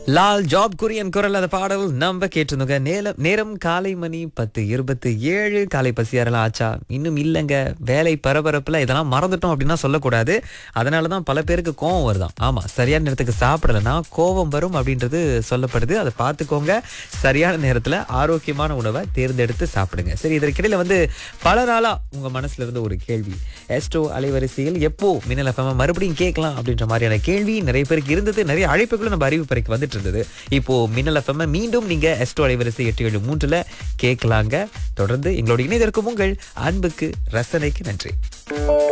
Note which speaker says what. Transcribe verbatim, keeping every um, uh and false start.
Speaker 1: Lal job Kurien குரல் அந்த பாடல் நம்ம கேட்டிருந்தோங்க. நேரம் நேரம் காலை மணி பத்து இருபத்தி ஏழு. காலை பசியாரெல்லாம் ஆச்சா? இன்னும் இல்லைங்க. வேலை பரபரப்புல இதெல்லாம் மறந்துட்டோம் அப்படின்னா சொல்லக்கூடாது. அதனாலதான் பல பேருக்கு கோவம் வருதாம். ஆமா, சரியான நேரத்துக்கு சாப்பிடலன்னா கோவம் வரும் அப்படின்றது சொல்லப்படுது. அதை பார்த்துக்கோங்க. சரியான நேரத்துல ஆரோக்கியமான உணவை தேர்ந்தெடுத்து சாப்பிடுங்க. சரி, இதற்கிடையில வந்து பல நாளா உங்க மனசுல இருந்து ஒரு கேள்வி, எஸ்டோ அலைவரிசையில் எப்போ மின்னல் எஃப்எம் மறுபடியும் கேட்கலாம் அப்படின்ற மாதிரியான கேள்வி நிறைய பேருக்கு இருந்தது. நிறைய அழைப்புகளும் நம்ம அறிவு பறைக்கு வந்துட்டு இருந்தது. இப்போ மின்னல் எஃப்எம் மீண்டும் நீங்க எஸ்டோ அலைவரிசை எட்டு ஏழு மூன்றுல கேட்கலாங்க. தொடர்ந்து எங்களோட இணையதற்கும் உங்கள் அன்புக்கு ரசனைக்கு நன்றி.